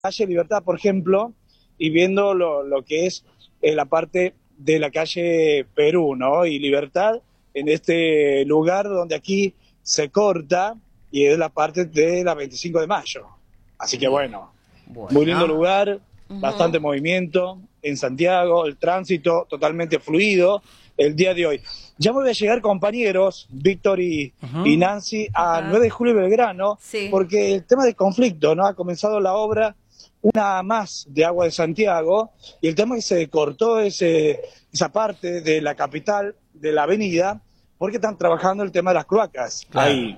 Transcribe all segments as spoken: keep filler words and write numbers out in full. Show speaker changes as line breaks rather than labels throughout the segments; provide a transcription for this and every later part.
calle Libertad, por ejemplo, y viendo lo, lo que es eh, la parte de la calle Perú, ¿no? Y Libertad, en este lugar donde aquí se corta, y es la parte de la veinticinco de mayo. Así que bueno,
Bueno.
muy lindo lugar,
Uh-huh.
bastante movimiento en Santiago, el tránsito totalmente fluido el día de hoy. Ya me voy a llegar, compañeros, Víctor y,
Uh-huh.
y Nancy, a
Uh-huh.
nueve de julio y Belgrano,
Sí.
porque el tema de conflicto, ¿no? Ha comenzado la obra, una más de Agua de Santiago, y el tema es que se cortó ese, esa parte de la capital, de la avenida, porque están trabajando el tema de las cloacas.
Claro.
Ahí.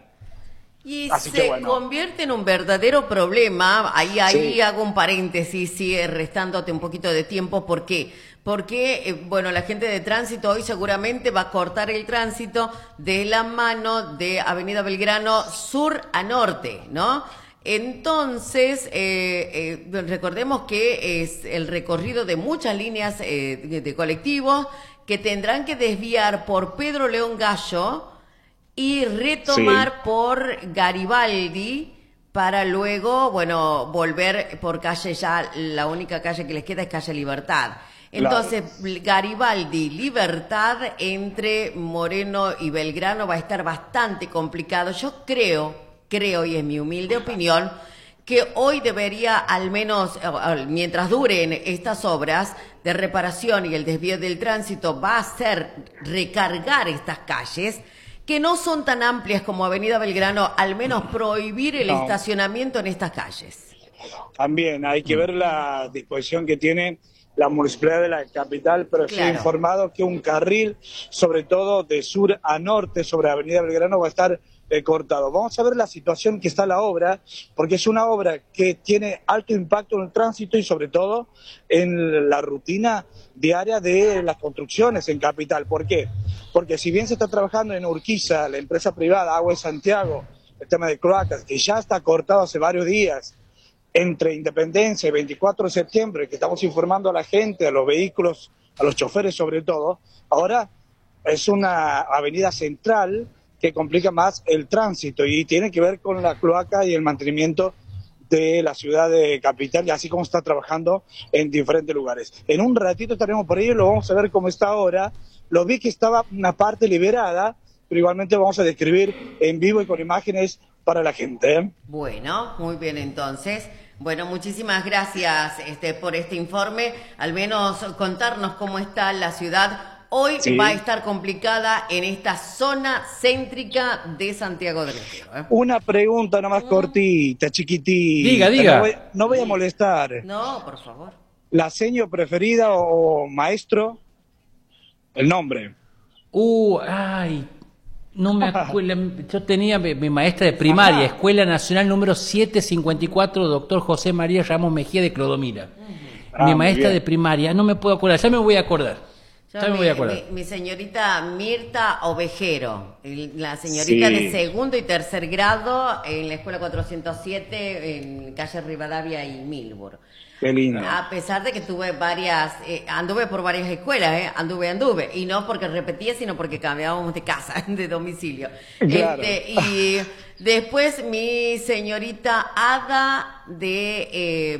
Y
Así
se
que bueno.
convierte en un verdadero problema. Ahí, ahí
Sí.
hago un paréntesis, sigue restándote un poquito de tiempo. ¿Por qué? Porque, eh, bueno, la gente de tránsito hoy seguramente va a cortar el tránsito de la mano de Avenida Belgrano sur a norte, ¿no? Entonces, eh, eh, recordemos que es el recorrido de muchas líneas eh, de, de colectivos que tendrán que desviar por Pedro León Gallo y retomar
Sí.
por Garibaldi para luego, bueno, volver por calle, ya la única calle que les queda es calle Libertad. Entonces, claro. Garibaldi, Libertad, entre Moreno y Belgrano va a estar bastante complicado. Yo creo, creo, y es mi humilde opinión, que hoy debería, al menos, mientras duren estas obras de reparación y el desvío del tránsito, va a ser recargar estas calles, que no son tan amplias como Avenida Belgrano, al menos prohibir el
No.
estacionamiento en estas calles.
También hay que ver la disposición que tiene la municipalidad de la capital, pero
Claro.
estoy informado que un carril, sobre todo de sur a norte, sobre Avenida Belgrano, va a estar eh, cortado. Vamos a ver la situación que está la obra, porque es una obra que tiene alto impacto en el tránsito y sobre todo en la rutina diaria de las construcciones en capital. ¿Por qué? Porque si bien se está trabajando en Urquiza, la empresa privada Agua de Santiago, el tema de cloacas, que ya está cortado hace varios días, entre Independencia y veinticuatro de septiembre, que estamos informando a la gente, a los vehículos, a los choferes sobre todo, ahora es una avenida central que complica más el tránsito y tiene que ver con la cloaca y el mantenimiento de la ciudad de capital, y así como está trabajando en diferentes lugares. En un ratito estaremos por ahí y lo vamos a ver cómo está ahora. Lo vi que estaba una parte liberada, pero igualmente vamos a describir en vivo y con imágenes para la gente, ¿eh?
Bueno, muy bien entonces. Bueno, muchísimas gracias este, por este informe. Al menos contarnos cómo está la ciudad. Hoy
Sí.
va a estar complicada en esta zona céntrica de Santiago del Estero, ¿eh?
Una pregunta nomás cortita, chiquitita.
Diga, diga.
No voy, no voy a molestar.
No, por favor.
¿La seño preferida o, o maestro? El nombre.
Uh, ay, no me acuerdo. Yo tenía mi, mi maestra de primaria,
Ajá.
Escuela Nacional número setecientos cincuenta y cuatro, doctor José María Ramos Mejía de Clodomira.
Ah,
mi
muy
maestra
bien.
de primaria, no me puedo acordar, ya me voy a acordar.
Yo,
Ya me
mi,
voy a acordar.
mi, mi señorita Mirta Ovejero, el- la señorita
Sí.
de segundo y tercer grado en la escuela cuatrocientos siete en calle Rivadavia y Milburg.
Qué lindo.
A pesar de que tuve varias, eh, anduve por varias escuelas, eh, anduve, anduve, y no porque repetía, sino porque cambiábamos de casa, de domicilio.
Claro.
Este, y después mi señorita Ada de, eh,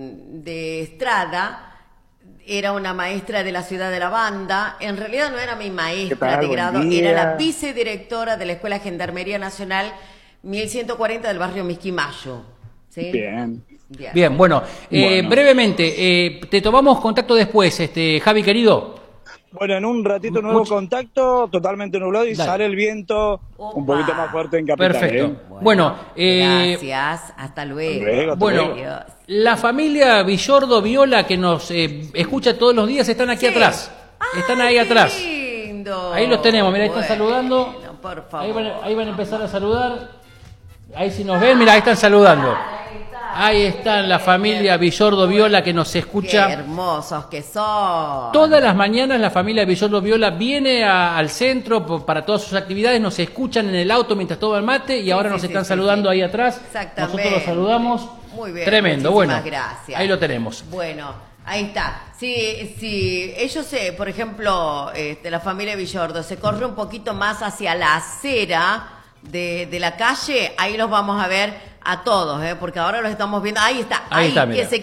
de Estrada, era una maestra de la ciudad de la banda. En realidad no era mi
¿Qué
maestra
tal?
de
Buen
grado,
día.
era la vicedirectora de la Escuela Gendarmería Nacional mil ciento cuarenta del barrio Misquimayo. ¿Sí?
Bien.
Bien.
Bien, bueno, eh,
Bueno.
brevemente, eh, te tomamos contacto después, este, Javi querido.
Bueno, en un ratito nuevo
Mucho-
contacto, totalmente nublado y
Dale.
sale el viento un
Opa.
poquito más fuerte en capital.
Perfecto.
¿eh?
Bueno, eh,
gracias, hasta luego.
hasta luego, hasta
Bueno,
Adiós.
la familia Villordo Viola que nos eh, escucha todos los días están aquí
Sí.
atrás. Están ahí
¡Ay, qué
atrás.
lindo!
Ahí los tenemos, mira, ahí están saludando.
Bueno, por favor.
Ahí van, ahí van a empezar a saludar. Ahí si nos ven, mira, ahí están saludando. Ahí están la familia Villordo Viola que nos
Qué
escucha.
hermosos que son.
Todas las mañanas la familia Villordo Viola viene a- al centro po- para todas sus actividades, nos escuchan en el auto mientras toman mate y ahora
sí,
nos
sí,
están
sí,
saludando
sí.
ahí atrás.
Exactamente.
Nosotros los saludamos.
Muy bien.
Tremendo, bueno.
muchísimas gracias.
Ahí lo tenemos.
Bueno, ahí está. Si, si ellos, se, por ejemplo, este, la familia Villordo se corre un poquito más hacia la acera de, de la calle, ahí los vamos a ver a todos, ¿eh? Porque ahora los estamos viendo. Ahí está,
Ahí
ahí,
está,
que
mira.
se